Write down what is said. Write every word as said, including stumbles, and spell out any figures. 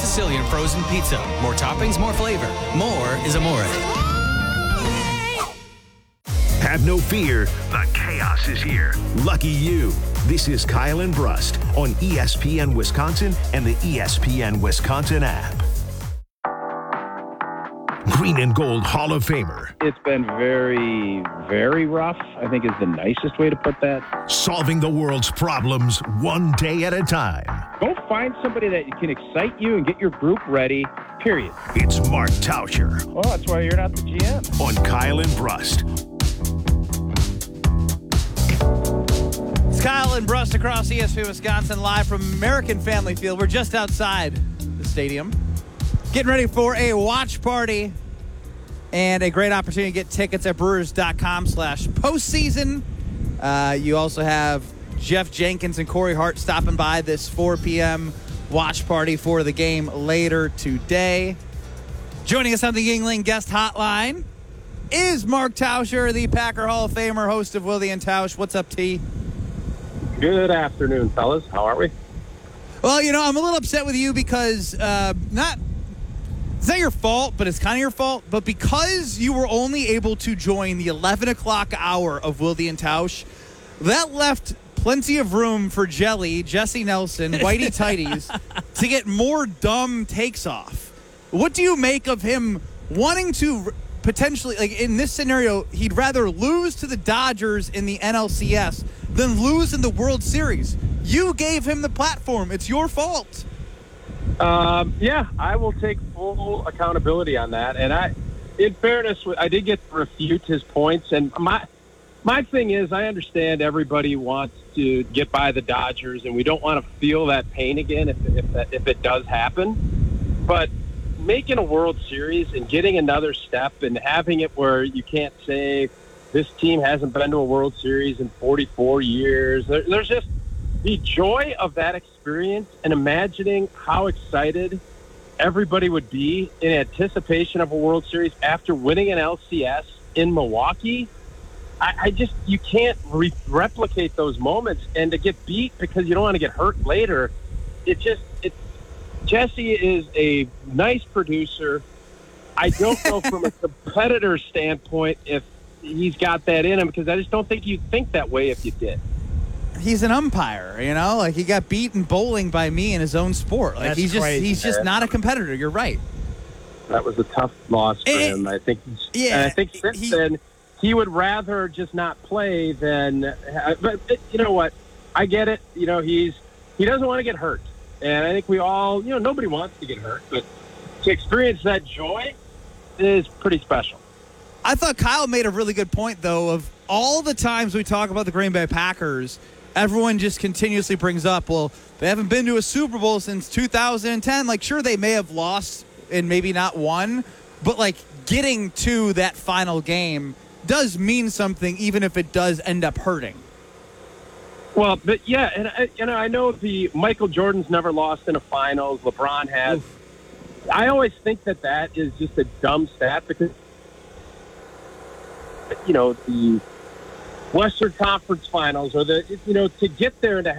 Sicilian frozen pizza. More toppings, more flavor. More is amore. Have no fear. The chaos is here. Lucky you. This is Kyle and Brust on E S P N Wisconsin and the E S P N Wisconsin app. Green and Gold Hall of Famer. It's been very, very rough, I think is the nicest way to put that. Solving the world's problems one day at a time. Go find somebody that can excite you and get your group ready, period. It's Mark Tauscher. Well, that's why you're not the G M. On Kyle and Brust. It's Kyle and Brust across E S P N Wisconsin, live from American Family Field. We're just outside the stadium, getting ready for a watch party and a great opportunity to get tickets at brewers.com slash postseason. Uh, you also have Jeff Jenkins and Corey Hart stopping by this four p.m. watch party for the game later today. Joining us on the Yuengling guest hotline is Mark Tauscher, the Packer Hall of Famer, host of Willie and Tausch. What's up, T? Good afternoon, fellas. How are we? Well, you know, I'm a little upset with you because uh, not it's not your fault, but it's kind of your fault. But because you were only able to join the eleven o'clock hour of Willie and Tausch, that left plenty of room for Jelly, Jesse Nelson, Whitey Tighties to get more dumb takes off. What do you make of him wanting to potentially, like in this scenario, he'd rather lose to the Dodgers in the N L C S than lose in the World Series? You gave him the platform. It's your fault. Um, yeah, I will take full accountability on that. And I, in fairness, I did get to refute his points. And my my thing is, I understand everybody wants to get by the Dodgers, and we don't want to feel that pain again if if, that, if it does happen. But making a World Series and getting another step and having it where you can't say this team hasn't been to a World Series in forty-four years. There, there's just the joy of that experience and imagining how excited everybody would be in anticipation of a World Series after winning an L C S in Milwaukee. I, I just, you can't re- replicate those moments, and to get beat because you don't want to get hurt later. It just, it, Jesse is a nice producer. I don't know from a competitor standpoint if he's got that in him, because I just don't think you'd think that way if you did. He's an umpire, you know, like he got beaten bowling by me in his own sport. Like That's he's just crazy, he's just man. not a competitor. You're right. That was a tough loss for And- him. I think. He's, yeah, and I think since he- then he would rather just not play than. But you know what? I get it. You know, he's he doesn't want to get hurt, and I think we all, you know, nobody wants to get hurt, but to experience that joy is pretty special. I thought Kyle made a really good point, though, of all the times we talk about the Green Bay Packers, everyone just continuously brings up, well, they haven't been to a Super Bowl since two thousand ten. Like, sure, they may have lost and maybe not won, but, like, getting to that final game does mean something, even if it does end up hurting. Well, but yeah, and I, you know, I know the Michael Jordan's never lost in a finals. LeBron has. Oof. I always think that that is just a dumb stat because, you know, the Western Conference Finals or the, you know, to get there and to